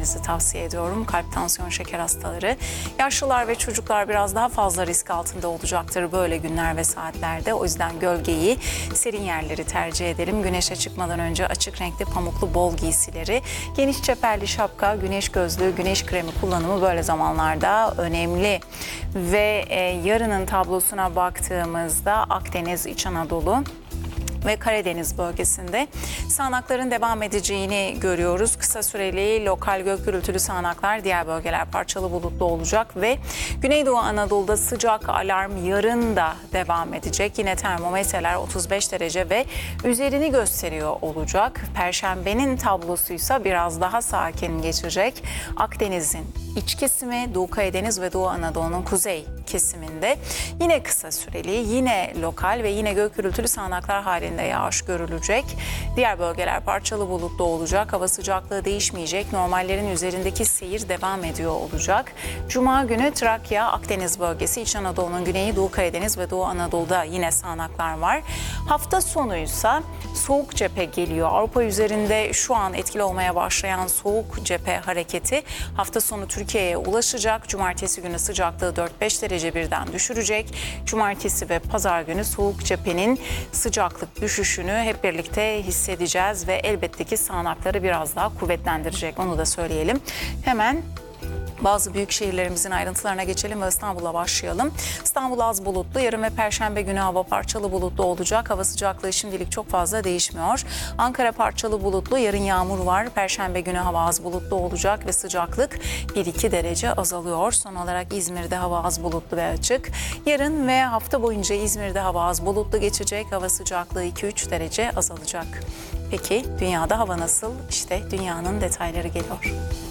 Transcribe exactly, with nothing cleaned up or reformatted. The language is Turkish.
etmemenizi tavsiye ediyorum. Kalp, tansiyon, şeker hastaları. Yaşlılar ve çocuklar biraz daha fazla risk altında olacaktır böyle günler ve saatlerde. O yüzden gölgeyi, serin yerleri tercih edelim. Güneşe çıkmadan önce açık renkli pamuklu bol giysileri, geniş çeperli şapka, güneş gözlüğü, güneş kremi kullanımı böyle zamanlarda önemli. Ve e, yarının tablosuna baktığımızda Akdeniz, İç Anadolu ve Karadeniz bölgesinde sağanakların devam edeceğini görüyoruz. Kısa süreli lokal gök gürültülü sağanaklar, diğer bölgeler parçalı bulutlu olacak ve Güneydoğu Anadolu'da sıcak alarm yarın da devam edecek. Yine termometreler otuz beş derece ve üzerini gösteriyor olacak. Perşembenin tablosuysa biraz daha sakin geçecek. Akdeniz'in iç kesimi, Doğu Karadeniz ve Doğu Anadolu'nun kuzey kesiminde yine kısa süreli, yine lokal ve yine gök gürültülü sağanaklar halinde yağış görülecek. Diğer bölgeler parçalı bulutlu olacak. Hava sıcaklığı değişmeyecek. Normallerin üzerindeki seyir devam ediyor olacak. Cuma günü Trakya, Akdeniz bölgesi, İç Anadolu'nun güneyi, Doğu Karadeniz ve Doğu Anadolu'da yine sağanaklar var. Hafta sonuysa soğuk cephe geliyor. Avrupa üzerinde şu an etkili olmaya başlayan soğuk cephe hareketi hafta sonu Türkiye'ye ulaşacak. Cumartesi günü sıcaklığı dört beş derece birden düşürecek. Cumartesi ve pazar günü soğuk cephenin sıcaklık düşüşünü hep birlikte hissedeceğiz ve elbette ki sağanakları biraz daha kuvvetlendirecek. Onu da söyleyelim. Hemen bazı büyük şehirlerimizin ayrıntılarına geçelim ve İstanbul'a başlayalım. İstanbul az bulutlu. Yarın ve Perşembe günü hava parçalı bulutlu olacak. Hava sıcaklığı şimdilik çok fazla değişmiyor. Ankara parçalı bulutlu. Yarın yağmur var. Perşembe günü hava az bulutlu olacak ve sıcaklık bir iki derece azalıyor. Son olarak İzmir'de hava az bulutlu ve açık. Yarın ve hafta boyunca İzmir'de hava az bulutlu geçecek. Hava sıcaklığı iki üç derece azalacak. Peki dünyada hava nasıl? İşte dünyanın detayları geliyor.